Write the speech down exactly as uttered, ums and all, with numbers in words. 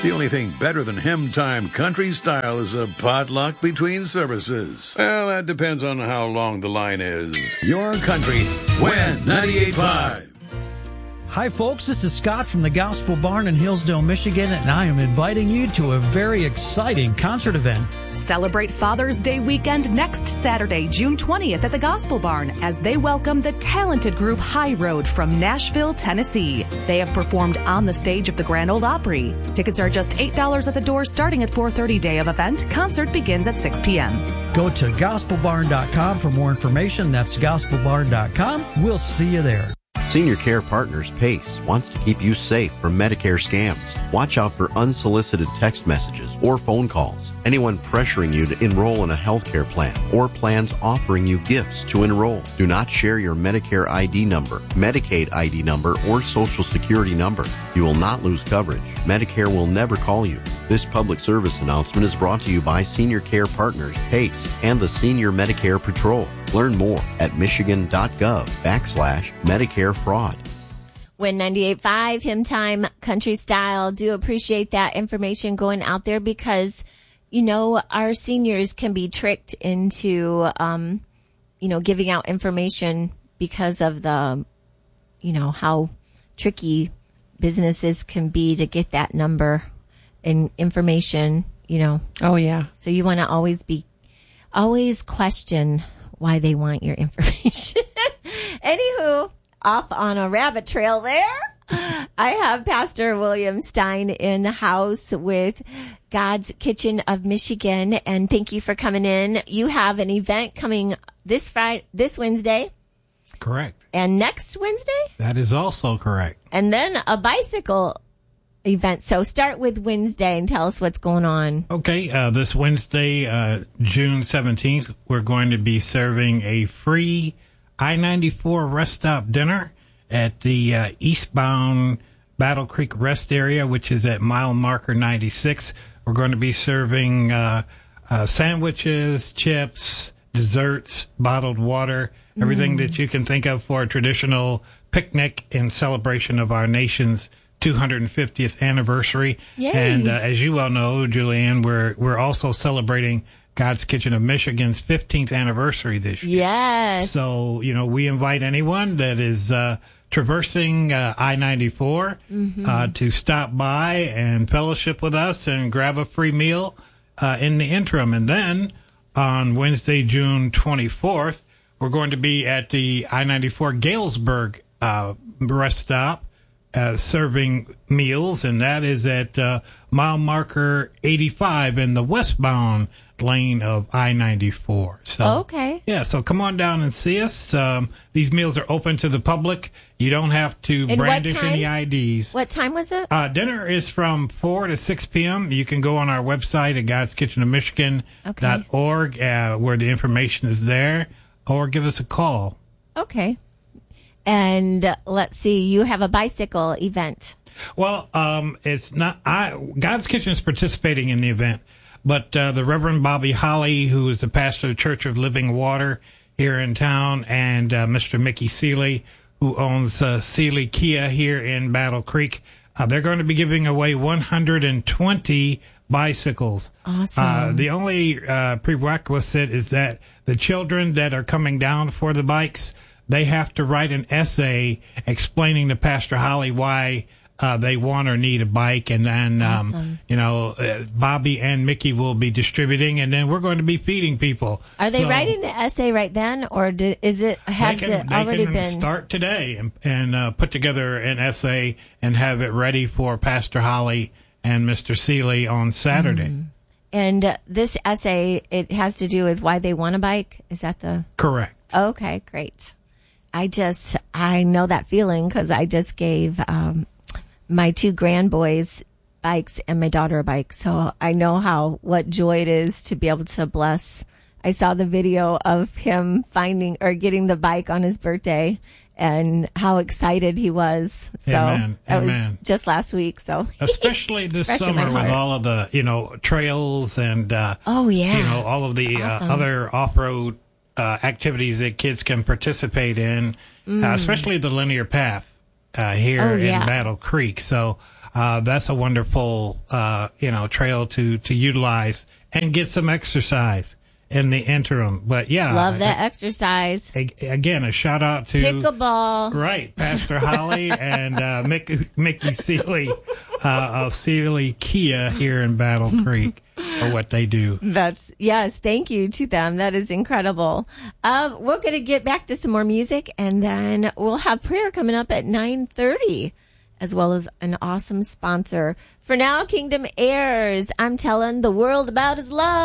The only thing better than Hymn Time Country Style is a potluck between services. Well, that depends on how long the line is. Your country, Win ninety-eight point five. Hi, folks. This is Scott from the Gospel Barn in Hillsdale, Michigan, and I am inviting you to a very exciting concert event. Celebrate Father's Day weekend next Saturday, June twentieth at the Gospel Barn as they welcome the talented group High Road from Nashville, Tennessee. They have performed on the stage of the Grand Ole Opry. Tickets are just eight dollars at the door starting at four thirty day of event. Concert begins at six p.m. Go to gospel barn dot com for more information. That's gospel barn dot com. We'll see you there. Senior Care Partners PACE wants to keep you safe from Medicare scams. Watch out for unsolicited text messages or phone calls. Anyone pressuring you to enroll in a healthcare plan or plans offering you gifts to enroll. Do not share your Medicare I D number, Medicaid I D number, or Social Security number. You will not lose coverage. Medicare will never call you. This public service announcement is brought to you by Senior Care Partners, PACE, and the Senior Medicare Patrol. Learn more at michigan.gov backslash Medicare fraud. Win ninety-eight point five, Hymn Time Country Style. Do appreciate that information going out there because, you know, our seniors can be tricked into, um, you know, giving out information because of the, you know, how tricky businesses can be to get that number and information, you know. Oh, yeah. So you want to always be, always question why they want your information. Anywho, off on a rabbit trail there. I have Pastor William Stein in the house with God's Kitchen of Michigan, and thank you for coming in. You have an event coming this Friday, this Wednesday. Correct. And next Wednesday? That is also correct. And then a bicycle event. So start with Wednesday and tell us what's going on. Okay, uh, this Wednesday, uh, June seventeenth, we're going to be serving a free I ninety-four rest stop dinner at the uh, eastbound Battle Creek rest area, which is at mile marker ninety-six. We're going to be serving uh, uh, sandwiches, chips, desserts, bottled water, everything mm. that you can think of for a traditional picnic in celebration of our nation's two hundred fiftieth anniversary. Yay. And uh, as you well know, Julianne, we're we're also celebrating God's Kitchen of Michigan's fifteenth anniversary this year. Yes. So, you know, we invite anyone that is uh, traversing uh, I ninety-four mm-hmm. uh, to stop by and fellowship with us and grab a free meal uh, in the interim. And then on Wednesday, June twenty-fourth, we're going to be at the I ninety-four Galesburg uh, rest stop. Uh, serving meals, and that is at uh, mile marker eighty-five in the westbound lane of I ninety-four. So, okay. Yeah, so come on down and see us. Um, these meals are open to the public. You don't have to And brandish what time? any I Ds. What time was it? Uh, dinner is from four to six p.m. You can go on our website at gods kitchen of michigan dot org uh, where the information is there, or give us a call. Okay. And uh, let's see, you have a bicycle event. Well, um, it's not, I, God's Kitchen is participating in the event, but, uh, the Reverend Bobby Holly, who is the pastor of the Church of Living Water here in town, and, uh, Mister Mickey Seeley, who owns, uh, Seeley Kia here in Battle Creek, uh, they're going to be giving away one hundred twenty bicycles. Awesome. Uh, the only, uh, prerequisite is that the children that are coming down for the bikes, they have to write an essay explaining to Pastor Holly why uh, they want or need a bike. And then, um, awesome. you know, uh, Bobby and Mickey will be distributing, and then we're going to be feeding people. Are they so writing the essay right then, or do, is it, has they can, it already they can been? start today and, and uh, put together an essay and have it ready for Pastor Holly and Mister Seeley on Saturday. Mm. And uh, this essay, it has to do with why they want a bike? Is that the? Correct. Okay, great. I just, I know that feeling because I just gave um, my two grandboys bikes and my daughter a bike. So I know how, what joy it is to be able to bless. I saw the video of him finding or getting the bike on his birthday and how excited he was. So Amen. that Amen. was just last week. So especially this Fresh in my summer with heart. all of the, you know, trails and, uh, oh yeah, you know, all of the Awesome. uh, other off-road uh, activities that kids can participate in, Mm. uh, especially the linear path uh, here Oh, yeah. in Battle Creek. So uh, that's a wonderful, uh, you know, trail to, to utilize and get some exercise in the interim. But yeah. Love that I, exercise. I, again, a shout out to pickleball. Right. Pastor Holly and, uh, Mickey, Mickey Seeley, uh, of Seeley Kia here in Battle Creek for what they do. That's, yes. Thank you to them. That is incredible. Uh, we're going to get back to some more music, and then we'll have prayer coming up at nine thirty. As well as an awesome sponsor. For now, Kingdom Heirs, I'm telling the world about his love.